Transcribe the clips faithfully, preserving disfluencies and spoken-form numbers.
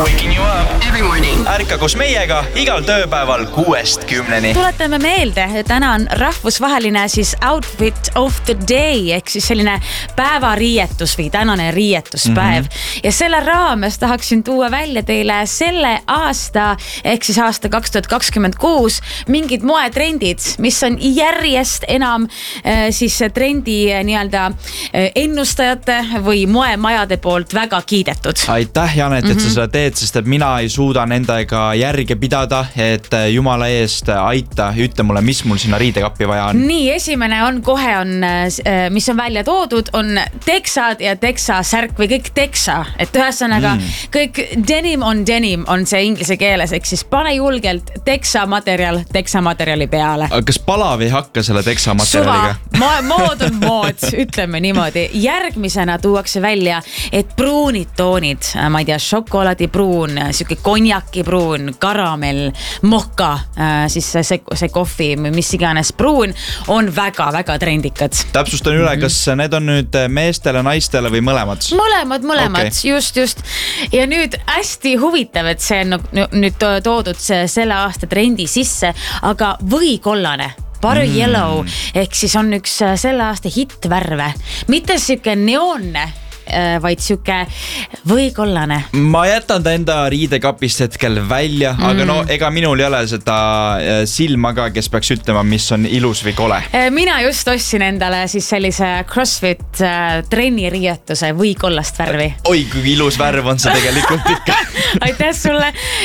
Waking you up every morning. Ärka koos meiega igal tööpäeval kuuest kümneni. Tuletame meelde, täna on rahvusvaheline siis outfit of the day ehk siis selline päevariietus või tänane riietuspäev. Mm-hmm. Ja selle raames tahaksin tuua välja teile selle aasta ehk siis aasta kaks tuhat kakskümmend kuus mingid moetrendid, mis on järjest enam äh, siis trendi äh, nii-öelda äh, ennustajate või moemajade poolt väga kiidetud. Aitäh, Janet, et mm-hmm. sa seda teed, sest et mina ei suuda nendega järge pidada, et jumala eest aita, ütle mulle, mis mul sinna riidekappi vaja on. Nii, esimene on kohe on, mis on välja toodud, on teksad ja teksa särk või kõik teksa, et ühesõnaga mm. kõik denim on denim on see inglise keeles, ehk siis pane julgelt teksa materjal teksa materjali peale. Aga kas palav ei hakka selle teksa materjaliga? Suva, mood on mood, ütleme niimoodi. Järgmisena tuuakse välja, et pruunid toonid, ma ei tea, šokolaadipruun, siuke konjakipruun, karamell, moka, siis see, see kohvi, mis iganes pruun, on väga-väga trendikad. Täpsustan üle, kas need on nüüd meestele, naistele või mõlemad? Mõlemad, mõlemad, okay. just, just. Ja nüüd hästi huvitav, et see on nüüd toodud selle aasta trendi sisse, aga võikollane. Barry mm. Yellow, ehk siis on üks selle aasta hitvärve. Mitte siuke neonne, vaid siuke võikollane. Ma jätan ta enda riidekapist hetkel välja, mm. aga no ega minul ei ole seda silma ka, kes peaks ütlema, mis on ilus või kole. Mina just ostsin endale siis sellise CrossFit trenniriietuse võikollast värvi. Oi, kui ilus värv on see tegelikult ikka. Aitäh sulle.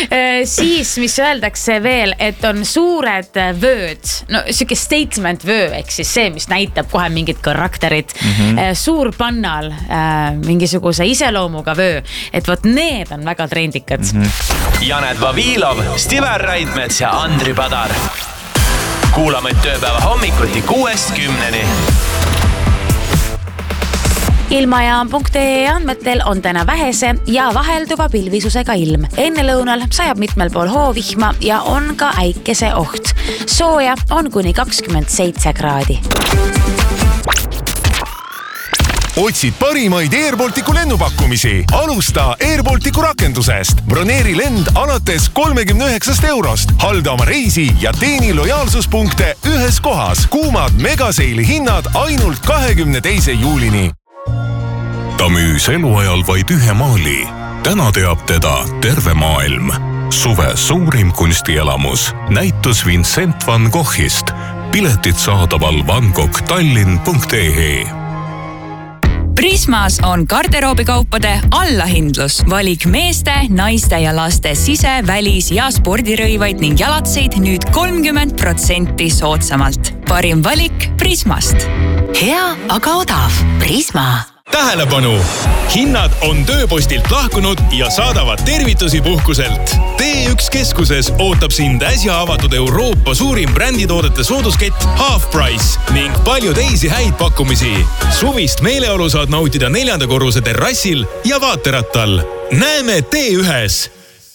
Siis, mis öeldakse veel, et on suured vööd, no siuke statement vöö, ehk siis see, mis näitab kohe mingid karakterid, mm-hmm. suur pannal, mingisuguse iseloomuga vöö, et võt need on väga trendikad. Mm-hmm. Janet Vavilov, Stiver Raidmets ja Andri Padar. Kuulame tööpäeva hommikuti kuuest kümneni. Ilmajaam punkt ee andmetel on täna vähese ja vahelduva pilvisusega ilm. Enne lõunal sajab mitmel pool hoovihma ja on ka äikese oht. Sooja on kuni kakskümmend seitse kraadi. Otsid parimaid Airbalticu lennupakkumisi. Alusta Airbalticu rakendusest. Broneeri lend alates kolmekümne üheksast eurost. Halda oma reisi ja teeni lojaalsuspunkte ühes kohas. Kuumad megaseili hinnad ainult kahekümne teise juulini. Ta müüs eluajal vaid ühe maali. Täna teab teda terve maailm. Suve suurim kunstielamus. Näitus Vincent van Goghist. Piletid saadaval vangoghtallinn punkt ee. Prismas on garderoobikaupade allahindlus. Valik meeste, naiste ja laste sise-, välis- ja spordirõivaid ning jalatseid nüüd kolmkümmend protsenti soodsamalt. Parim valik Prismast. Hea, aga odav. Prisma. Tähelepanu! Hinnad on tööpostilt lahkunud ja saadavad tervitusi puhkuselt. T üks keskuses ootab sind äsja avatud Euroopa suurim bränditoodete sooduskett Half Price ning palju teisi häid pakkumisi. Suvist meeleolu saad nautida neljanda korruse terrassil ja vaaterattal. Näeme T ühes!